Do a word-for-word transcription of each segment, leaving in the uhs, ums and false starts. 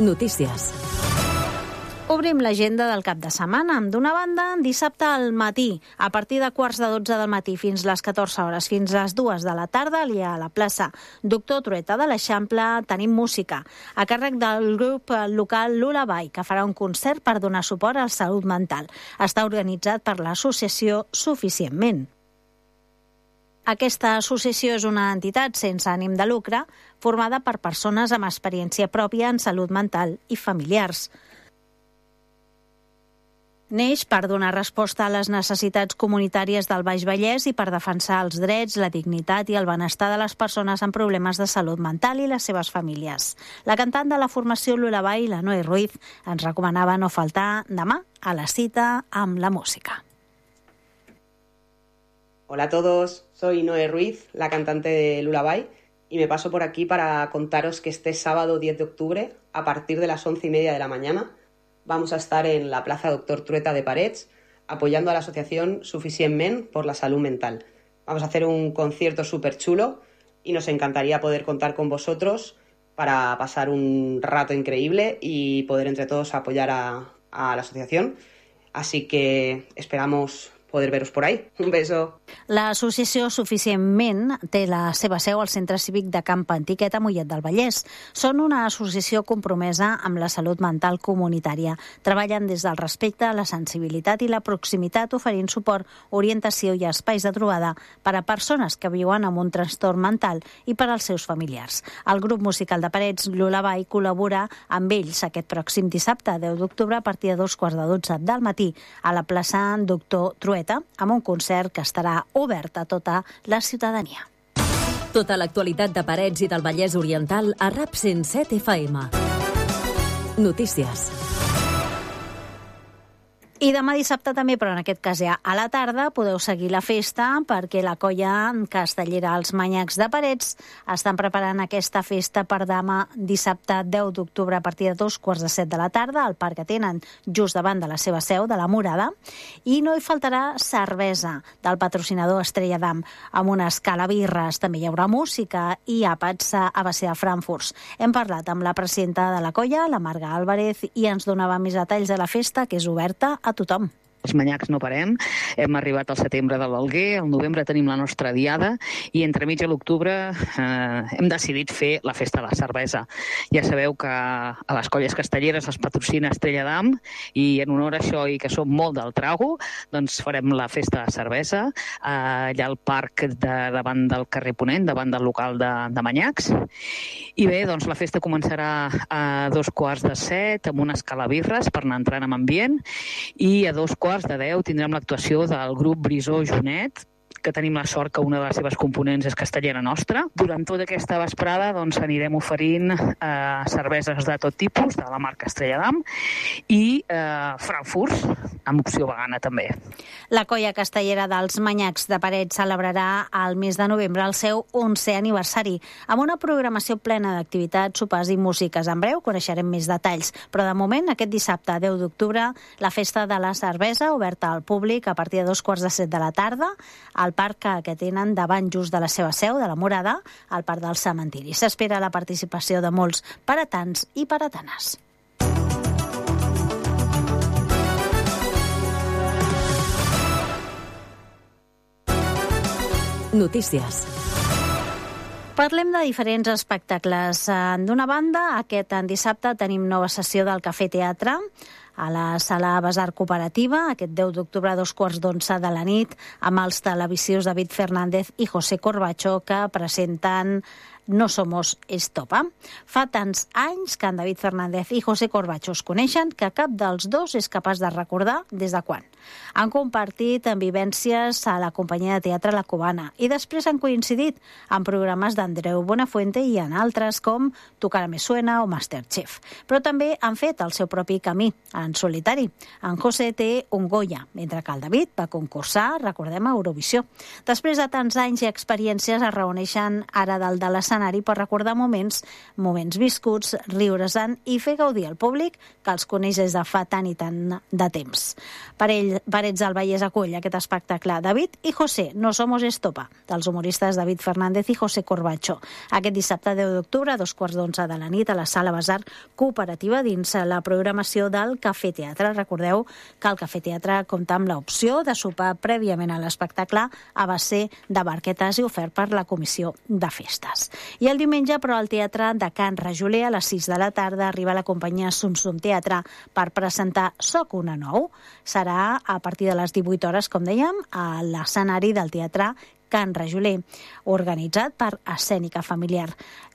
Notícies. Obrim l'agenda del cap de setmana. D'una banda, dissabte al matí, a partir de quarts de dotze del matí fins les catorze hores, fins les dues de la tarda, allà a la plaça Doctor Trueta de l'Eixample, tenim música a càrrec del grup local Lullaby, que farà un concert per donar suport a la salut mental. Està organitzat per l'associació Suficientment. Aquesta associació és una entitat sense ànim de lucre, formada per persones amb experiència pròpia en salut mental i familiars. Neix per donar resposta a les necessitats comunitàries del Baix Vallès i per defensar els drets, la dignitat i el benestar de les persones amb problemes de salut mental i les seves famílies. La cantant de la formació Lullaby, la Noé Ruiz, ens recomanava no faltar demà a la cita amb la música. Hola a todos, soy Noé Ruiz, la cantante de Lullaby, y me paso por aquí para contaros que este sábado diez de octubre, a partir de las once y media de la mañana, vamos a estar en la Plaza Doctor Trueta de Parets, apoyando a la asociación Suficientment por la salud mental. Vamos a hacer un concierto súper chulo y nos encantaría poder contar con vosotros para pasar un rato increíble y poder entre todos apoyar a, a la asociación. Así que esperamos poder veros por ahí. Un beso. L'associació Suficientment té la seva seu al Centre Cívic de Camp Antiquet a Mollet del Vallès. Són una associació compromesa amb la salut mental comunitària. Treballen des del respecte, la sensibilitat i la proximitat, oferint suport, orientació i espais de trobada per a persones que viuen amb un trastorn mental i per als seus familiars. El grup musical de Parets, Lullaby, col·labora amb ells aquest pròxim dissabte, deu d'octubre, a partir de dos quarts de dotze del matí, a la plaça Doctor Trueta, amb un concert que estarà obert a tota la ciutadania. Tota l'actualitat de Parets i del Vallès Oriental a RAP cent set F M. Notícies. I demà dissabte també, però en aquest cas ja a la tarda, podeu seguir la festa perquè la colla castellera Els Manyacs de Parets estan preparant aquesta festa per demà dissabte deu d'octubre a partir de dos quarts de set de la tarda al parc que tenen just davant de la seva seu, de la Morada, i no hi faltarà cervesa del patrocinador Estrella d'Am, amb unes calabirres. També hi haurà música i àpats a base de frankfurts. Hem parlat amb la presidenta de la colla, la Marga Álvarez, i ens donava més detalls de la festa, que és oberta a tothom. Els manyacs no parem, hem arribat al setembre de l'Alguer, al novembre tenim la nostra diada i entremig a l'octubre eh, hem decidit fer la festa de la cervesa. Ja sabeu que a les colles castelleres es patrocina Estrella d'Am i en honor a això i que som molt del trago, doncs farem la festa de cervesa eh, allà al parc de, davant del carrer Ponent, davant del local de, de manyacs. I bé, doncs la festa començarà a dos quarts de set amb unes calabirres per anar entrant en ambient i a dos quarts de deu tindrem l'actuació del grup Brisó Jonet, que tenim la sort que una de les seves components és castellera nostra. Durant tota aquesta vesprada doncs, anirem oferint eh, cerveses de tot tipus, de la marca Estrella d'Am, i eh, frankfurts, amb opció vegana també. La colla castellera dels Manyacs de Parets celebrarà al mes de novembre el seu onzè aniversari, amb una programació plena d'activitats, sopars i músiques. En breu coneixerem més detalls, però de moment, aquest dissabte, deu d'octubre, la festa de la cervesa, oberta al públic a partir de dos quarts de set de la tarda, al parc que tenen davant just de la seva seu, de la Morada, al parc del cementiri. S'espera la participació de molts paratans i paratanes. Notícies. Parlem de diferents espectacles. D'una banda, aquest dissabte tenim nova sessió del Cafè Teatre a la Sala Besar Cooperativa, aquest deu d'octubre a dos quarts d'onze de la nit, amb els televisius David Fernández i José Corbacho, que presenten No Somos Estopa. Fa tants anys que en David Fernández i José Corbacho es coneixen que cap dels dos és capaç de recordar des de quan. Han compartit en vivències a la companyia de teatre La Cubana i després han coincidit en programes d'Andreu Buenafuente i en altres com Tu cara me suena o Masterchef. Però també han fet el seu propi camí en solitari. En José té un Goya, mentre que el David va concursar, recordem, a Eurovisió. Després de tants anys i experiències es reuneixen ara dalt de l'escenari escenari per recordar moments, moments viscuts, riure's-en i fer gaudir al públic que els coneix des de fa tant i tant de temps. Per ell, Parets del Vallès acull aquest espectacle David i José, no somos estopa, dels humoristes David Fernández i José Corbacho. Aquest dissabte deu d'octubre, a dos quarts d'onze de la nit, a la Sala Basar Cooperativa, dins la programació del Cafè Teatre. Recordeu que el Cafè Teatre compta amb l'opció de sopar prèviament a l'espectacle a base de barquetes i ofert per la Comissió de Festes. I el diumenge, però, al Teatre de Can Rajoler, a les sis de la tarda, arriba la companyia Sum Sum Teatre per presentar Soc una nou. Serà a partir de les divuit hores, com dèiem, a l'escenari del Teatre Can Rajoler, organitzat per Escènica Familiar.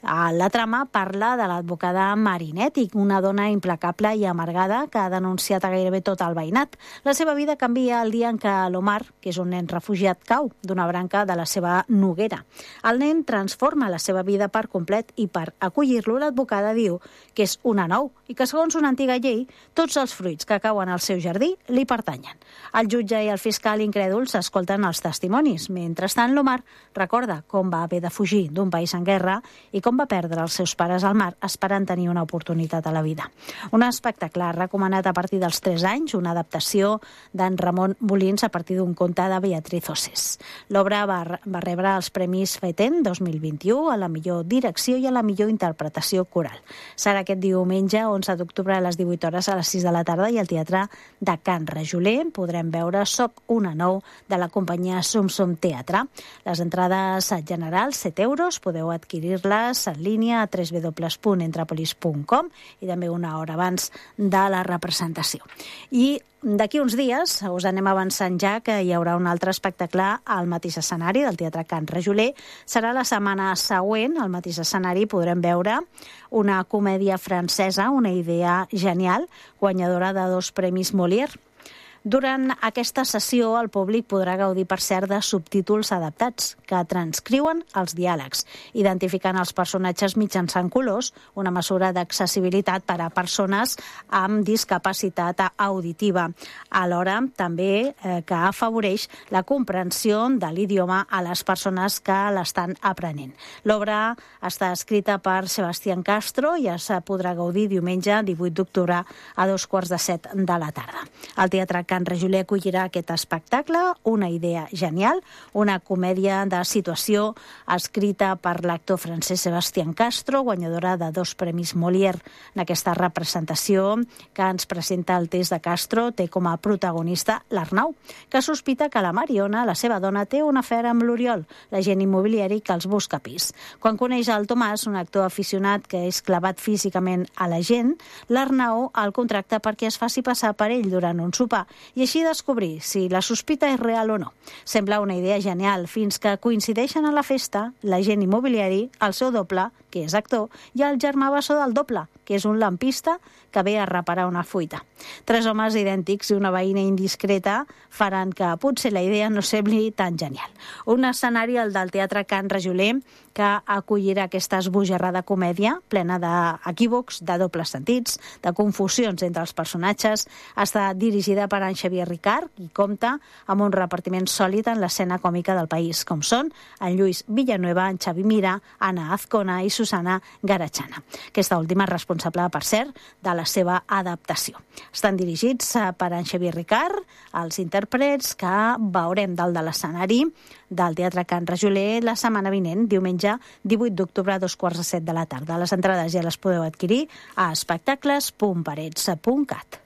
La trama parla de l'advocada Marinet, una dona implacable i amargada que ha denunciat a gairebé tot el veïnat. La seva vida canvia el dia en què l'Omar, que és un nen refugiat, cau d'una branca de la seva noguera. El nen transforma la seva vida per complet i per acollir-lo l'advocada diu que és una nou i que segons una antiga llei tots els fruits que cauen al seu jardí li pertanyen. El jutge i el fiscal incrèduls escolten els testimonis. Mentrestant, l'Omar recorda com va haver de fugir d'un país en guerra i com va perdre els seus pares al mar esperant tenir una oportunitat a la vida. Un espectacle recomanat a partir dels tres anys, una adaptació d'en Ramon Molins a partir d'un conte de Beatriz Osés. L'obra va, va rebre els Premis Feten dos mil vint-i-u a la millor direcció i a la millor interpretació coral. Serà aquest diumenge, onze d'octubre, a les divuit hores, a les sis de la tarda, i al Teatre de Can Rajoler podrem veure Soc una nou de la companyia Sum Sum Teatre. Les entrades generals, set euros, podeu adquirir-les en línia a w w w punt entrapolis punt com i també una hora abans de la representació. I d'aquí uns dies us anem avançant ja que hi haurà un altre espectacle al mateix escenari del Teatre Can Rajoler. Serà la setmana següent, al mateix escenari podrem veure una comèdia francesa, una idea genial, guanyadora de dos Premis Molière. Durant aquesta sessió, el públic podrà gaudir, per cert, de subtítols adaptats que transcriuen els diàlegs, identificant els personatges mitjançant colors, una mesura d'accessibilitat per a persones amb discapacitat auditiva. Alhora, també eh, que afavoreix la comprensió de l'idioma a les persones que l'estan aprenent. L'obra està escrita per Sebastián Castro i es podrà gaudir diumenge divuit d'octubre a dos quarts de set de la tarda. El Teatre Can Rajoler acollirà aquest espectacle, una idea genial, una comèdia de situació escrita per l'actor francès Sebastián Castro, guanyadora de dos Premis Molière. En aquesta representació que ens presenta el test de Castro té com a protagonista l'Arnau, que sospita que la Mariona, la seva dona, té un afer amb l'Oriol, l'agent immobiliari que els busca pis. Quan coneix el Tomàs, un actor aficionat que és clavat físicament a la gent, l'Arnau el contracta perquè es faci passar per ell durant un sopar i així descobrir si la sospita és real o no. Sembla una idea genial, fins que coincideixen a la festa l'agent immobiliari, el seu doble, que és actor, i el germà bessó del doble, que és un lampista que ve a reparar una fuita. Tres homes idèntics i una veïna indiscreta faran que potser la idea no sembli tan genial. Un escenari, el del Teatre Can Rajoler, que acollirà aquesta esbojarrada comèdia plena d'equívocs, de dobles sentits, de confusions entre els personatges. Està dirigida per en Xavier Ricard i compta amb un repartiment sòlid en l'escena còmica del país, com són en Lluís Villanueva, en Xavi Mira, Anna Azcona i Susana Garachana. Aquesta última és responsable, per cert, de la seva adaptació. Estan dirigits per en Xavier Ricard, els intèrprets que veurem dalt de l'escenari del Teatre Can Rajoler la setmana vinent, diumenge divuit d'octubre a dos quarts de set de la tarda. Les entrades ja les podeu adquirir a espectacles punt parets punt cat.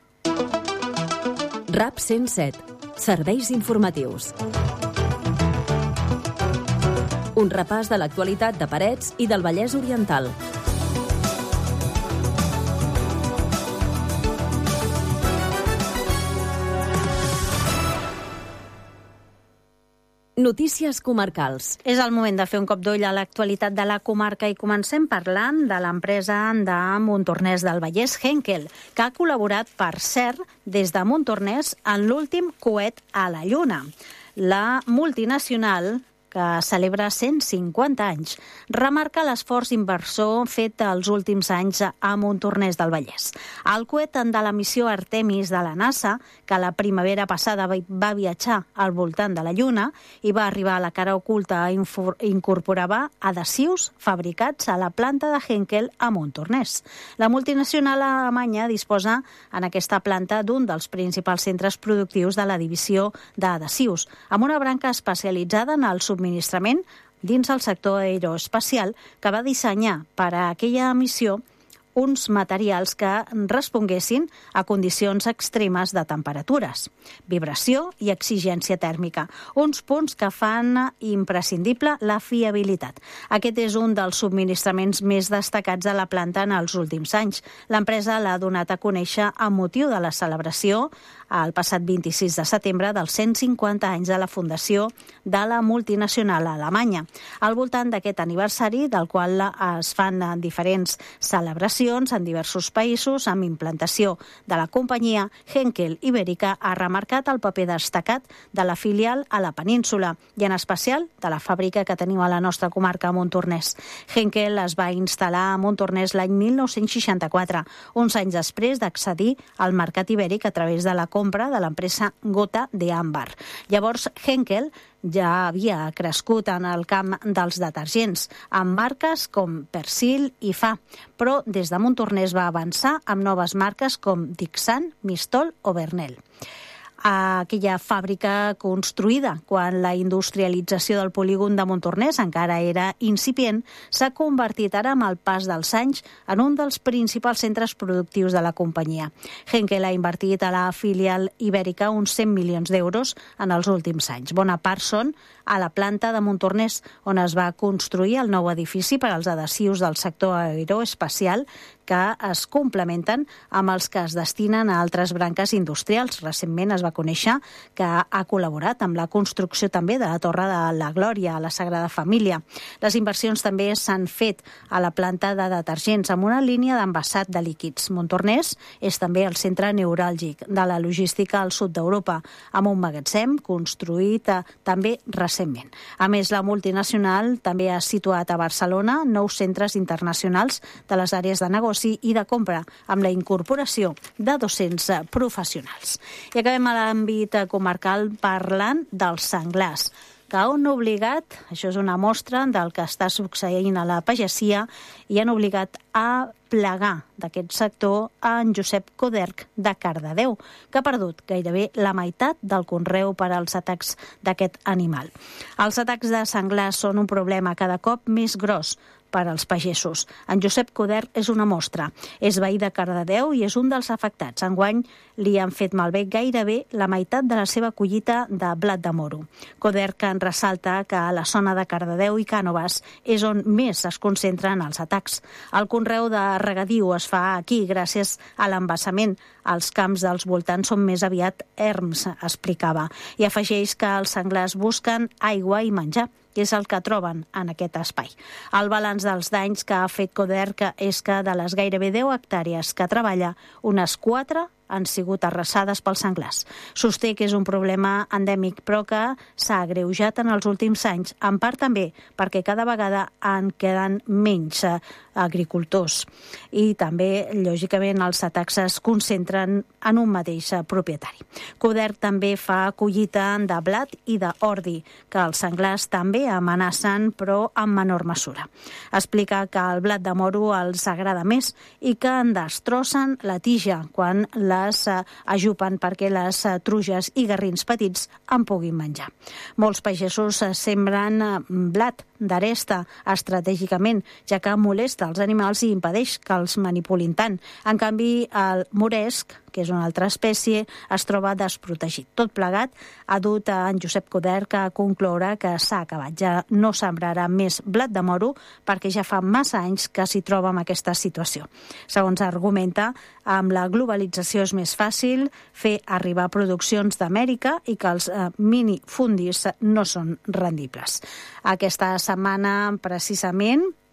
RAP cent set. Serveis informatius. Un repàs de l'actualitat de Parets i del Vallès Oriental. Notícies comarcals. És el moment de fer un cop d'ull a l'actualitat de la comarca i comencem parlant de l'empresa de Montornès del Vallès, Henkel, que ha col·laborat, per cert, des de Montornès en l'últim coet a la Lluna. La multinacional que celebra cent cinquanta anys. Remarca l'esforç inversor fet els últims anys a Montornès del Vallès. El coet de la missió Artemis de la NASA, que la primavera passada va viatjar al voltant de la Lluna i va arribar a la cara oculta, incorporava adhesius fabricats a la planta de Henkel a Montornès. La multinacional alemanya disposa en aquesta planta d'un dels principals centres productius de la divisió d'adhesius, amb una branca especialitzada en el subministrament dins el sector aeroespacial que va dissenyar per a aquella missió uns materials que responguessin a condicions extremes de temperatures, vibració i exigència tèrmica, uns punts que fan imprescindible la fiabilitat. Aquest és un dels subministraments més destacats de la planta en els últims anys. L'empresa l'ha donat a conèixer amb motiu de la celebració el passat vint-i-sis de setembre dels cent cinquanta anys de la fundació de la multinacional alemanya. Al voltant d'aquest aniversari, del qual es fan diferents celebracions en diversos països amb implantació de la companyia, Henkel Ibèrica ha remarcat el paper destacat de la filial a la península i en especial de la fàbrica que tenim a la nostra comarca, a Montornès. Henkel es va instal·lar a Montornès l'any mil nou-cents seixanta-quatre, uns anys després d'accedir al mercat ibèric a través de la compra de l'empresa Gota de Ámbar. Llavors, Henkel ja havia crescut en el camp dels detergents, amb marques com Persil i Fa, però des de Montornès va avançar amb noves marques com Dixan, Mistol o Bernel. Aquella fàbrica construïda quan la industrialització del polígon de Montornès encara era incipient, s'ha convertit ara amb el pas dels anys en un dels principals centres productius de la companyia. Henkel ha invertit a la filial ibèrica uns cent milions d'euros en els últims anys. Bona part són a la planta de Montornès, on es va construir el nou edifici per als adhesius del sector aeroespacial que es complementen amb els que es destinen a altres branques industrials. Recentment es va conèixer que ha col·laborat amb la construcció també de la Torre de la Glòria a la Sagrada Família. Les inversions també s'han fet a la planta de detergents amb una línia d'envasat de líquids. Montornès és també el centre neuràlgic de la logística al sud d'Europa, amb un magatzem construït eh, també recentment. A més, la multinacional també ha situat a Barcelona nous centres internacionals de les àrees de negoci i de compra, amb la incorporació de dos-cents professionals. I acabem a l'àmbit comarcal parlant dels senglars, que han obligat, això és una mostra del que està succeint a la pagesia, i han obligat a plegar d'aquest sector a en Josep Coderch de Cardedeu, que ha perdut gairebé la meitat del conreu per als atacs d'aquest animal. Els atacs de senglars són un problema cada cop més gros per als pagesos. En Josep Coderch és una mostra. És veí de Cardedeu i és un dels afectats. Enguany li han fet malbé gairebé la meitat de la seva collita de blat de moro. Coderch en ressalta que a la zona de Cardedeu i Cànoves és on més es concentren els atacs. El conreu de regadiu es fa aquí gràcies a l'embassament. Els camps dels voltants són més aviat erms, explicava. I afegeix que els senglars busquen aigua i menjar, que és el que troben en aquest espai. El balanç dels danys que ha fet Coderch és que de les gairebé deu hectàrees que treballa, unes quatre han sigut arrasades pels senglars. Sosté que és un problema endèmic, però que s'ha agreujat en els últims anys, en part també perquè cada vegada en queden menys agricultors. I també, lògicament, els atacs es concentren en un mateix propietari. Coderch també fa collita de blat i d'ordi, que els senglars també amenacen, però en menor mesura. Explica que el blat de moro els agrada més i que en destrossen la tija quan la les ajupen perquè les truges i garrins petits en puguin menjar. Molts pagesos sembren blat d'aresta estratègicament, ja que molesta els animals i impedeix que els manipulin tant. En canvi, el moresc, que és una altra espècie, es troba desprotegit. Tot plegat ha dut a en Josep Coderch a concloure que s'ha acabat. Ja no sembrarà més blat de moro perquè ja fa massa anys que s'hi troba en aquesta situació. Segons argumenta, amb la globalització és més fàcil fer arribar produccions d'Amèrica i que els eh, minifundis no són rendibles. Aquesta setmana, precisament,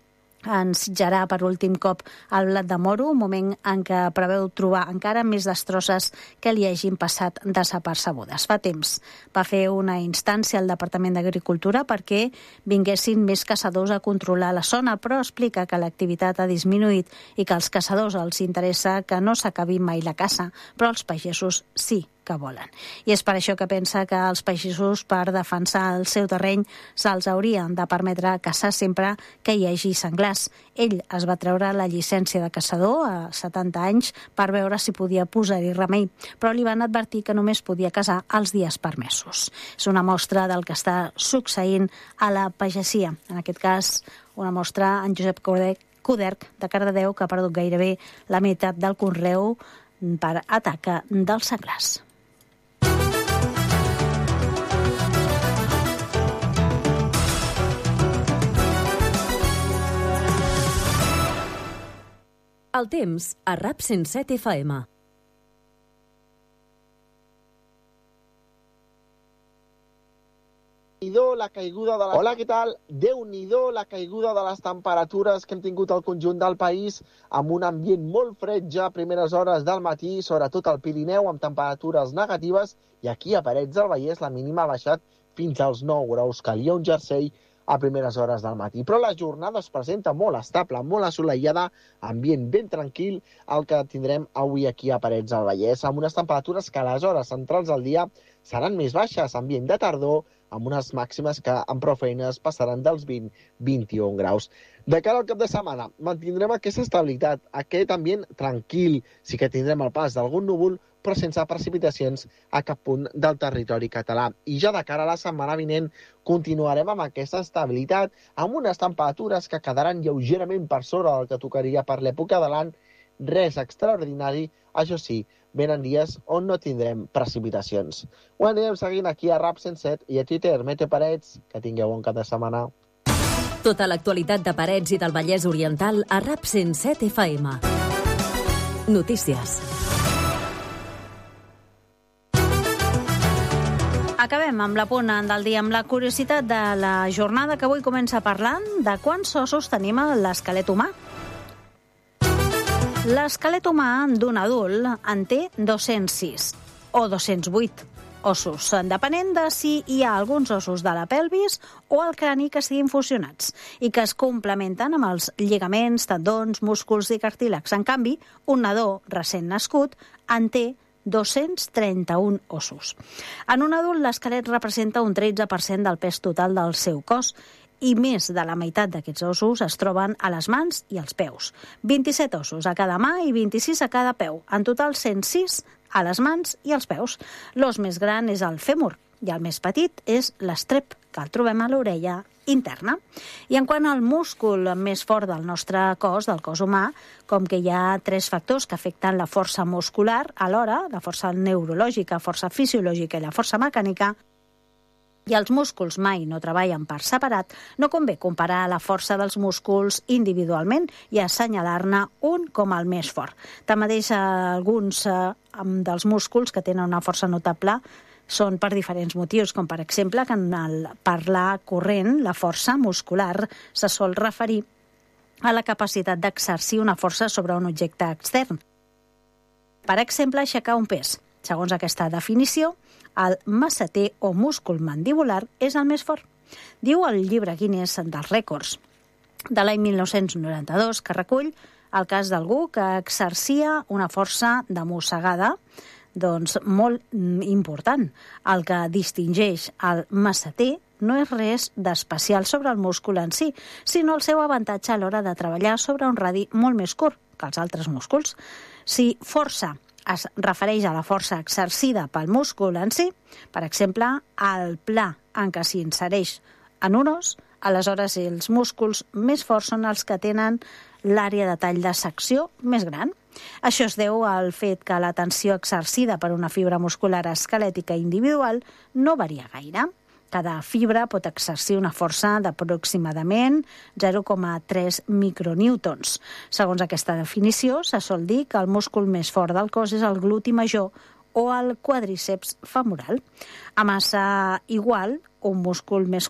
ensitjarà per últim cop el blat de moro, un moment en què preveu trobar encara més destrosses que li hagin passat desapercebudes. Fa temps va fer una instància al Departament d'Agricultura perquè vinguessin més caçadors a controlar la zona, però explica que l'activitat ha disminuït i que als caçadors els interessa que no s'acabi mai la caça, però els pagesos sí que volen. I és per això que pensa que els pagesos, per defensar el seu terreny, se'ls haurien de permetre caçar sempre que hi hagi senglars. Ell es va treure la llicència de caçador a setanta anys per veure si podia posar-hi remei, però li van advertir que només podia caçar els dies permesos. És una mostra del que està succeint a la pagesia. En aquest cas, una mostra en Josep Coderch, de Cardedeu, que ha perdut gairebé la meitat del conreu per ataca dels senglars. El temps a RAP cent set F M. La caiguda de les... Hola, què tal? Déu-n'hi-do la caiguda de les temperatures que hem tingut al conjunt del país, amb un ambient molt fred ja a primeres hores del matí, sobretot al Pirineu, amb temperatures negatives, i aquí a Parets del Vallès la mínima ha baixat fins als nou graus. Calia un jersei a primeres hores del matí. Però la jornada es presenta molt estable, molt assolellada, ambient ben tranquil, el que tindrem avui aquí a Parets del Vallès, amb unes temperatures que a les hores centrals del dia seran més baixes, ambient de tardor, amb unes màximes que amb prou feines passaran dels vint a vint-i-un graus. De cara al cap de setmana, mantindrem aquesta estabilitat, aquest ambient tranquil. Sí que tindrem el pas d'algun núvol, però sense precipitacions a cap punt del territori català. I ja de cara a la setmana vinent continuarem amb aquesta estabilitat, amb unes temperatures que quedaran lleugerament per sobre del que tocaria per l'època de l'any. Res extraordinari, això sí, venen dies on no tindrem precipitacions. Ho anirem seguint aquí a RAP cent set i a Twitter, Mete Parets. Que tingueu bon cap de setmana. Tota l'actualitat de Parets i del Vallès Oriental a RAP cent set F M. Notícies. Acabem amb la punt del dia, amb la curiositat de la jornada, que avui comença parlant de quants ossos tenim a l'esquelet humà. L'esquelet humà d'un adult en té dos-cents sis o dos-cents vuit ossos, depenent de si hi ha alguns ossos de la pelvis o el crani que estiguin fusionats i que es complementen amb els lligaments, tendons, músculs i cartílags. En canvi, un nadó recent nascut en té dos-cents trenta-un ossos. En un adult, l'esquelet representa un tretze per cent del pes total del seu cos i més de la meitat d'aquests ossos es troben a les mans i als peus. vint-i-set ossos a cada mà i vint-i-sis a cada peu. En total, cent sis a les mans i als peus. L'os més gran és el fèmur i el més petit és l'estrep, que el trobem a l'orella interna. I en quant al múscul més fort del nostre cos, del cos humà, com que hi ha tres factors que afecten la força muscular alhora, la força neurològica, força fisiològica i la força mecànica, i els músculs mai no treballen per separat, no convé comparar la força dels músculs individualment i assenyalar-ne un com el més fort. Tanmateix, alguns eh, dels músculs que tenen una força notable són per diferents motius, com per exemple que en el parlar corrent, la força muscular se sol referir a la capacitat d'exercir una força sobre un objecte extern. Per exemple, aixecar un pes. Segons aquesta definició, el masseter o múscul mandibular és el més fort. Diu el llibre Guinness dels rècords de l'any mil nou-cents noranta-dos, que recull el cas d'algú que exercia una força de mossegada doncs, molt important. El que distingeix el masseter no és res d'especial sobre el múscul en si, sinó el seu avantatge a l'hora de treballar sobre un radi molt més curt que els altres músculs. Si força es refereix a la força exercida pel múscul en si, per exemple, al pla en què s'hi insereix en un os, aleshores els músculs més forts són els que tenen l'àrea de tall de secció més gran. Això es deu al fet que la tensió exercida per una fibra muscular esquelètica individual no varia gaire. Cada fibra pot exercir una força d'aproximadament zero coma tres micronewtons. Segons aquesta definició, se sol dir que el múscul més fort del cos és el gluti major o el quadríceps femoral. A massa igual, un múscul més curt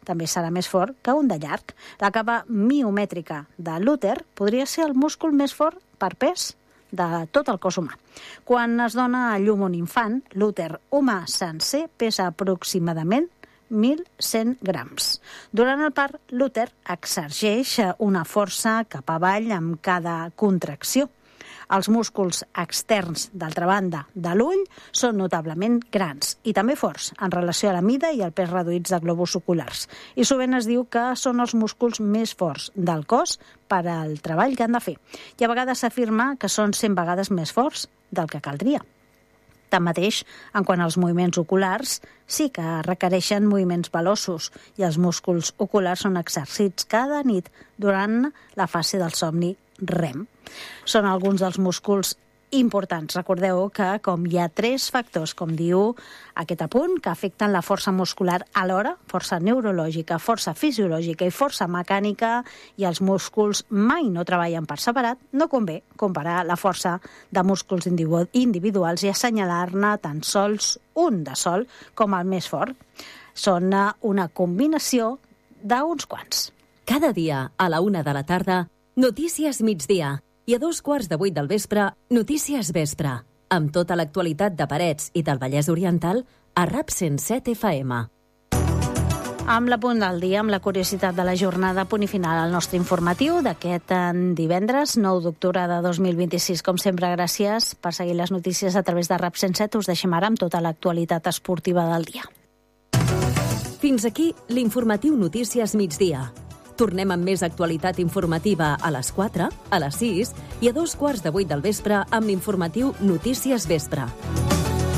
també serà més fort que un de llarg. La capa miomètrica de l'úter podria ser el múscul més fort per pes de tot el cos humà. Quan es dona a llum un infant, l'úter humà sencer pesa aproximadament mil cent grams. Durant el part, l'úter exerceix una força cap avall amb cada contracció. Els músculs externs, d'altra banda, de l'ull són notablement grans i també forts en relació a la mida i el pes reduïts de globus oculars. I sovint es diu que són els músculs més forts del cos per al treball que han de fer. I a vegades s'afirma que són cent vegades més forts del que caldria. Tanmateix, en quant als moviments oculars, sí que requereixen moviments veloços i els músculs oculars són exercits cada nit durant la fase del somni REM. Són alguns dels músculs importants. Recordeu que com hi ha tres factors, com diu aquest apunt, que afecten la força muscular alhora, força neurològica, força fisiològica i força mecànica, i els músculs mai no treballen per separat, no convé comparar la força de músculs individuals i assenyalar-ne tan sols un de sol com el més fort. Són una combinació d'uns quants. Cada dia, a la una de la tarda, Notícies migdia. I a dos quarts de vuit del vespre, Notícies vespre. Amb tota l'actualitat de Parets i del Vallès Oriental a RAP cent set F M. Amb la punt del dia, amb la curiositat de la jornada, punt i final al nostre informatiu d'aquest divendres, nou d'octubre de dos mil vint-i-sis. Com sempre, gràcies per seguir les notícies a través de RAP cent set. Us deixem ara amb tota l'actualitat esportiva del dia. Fins aquí l'informatiu Notícies migdia. Tornem amb més actualitat informativa a les quatre, a les sis i a dos quarts de vuit del vespre amb l'informatiu Notícies vespre.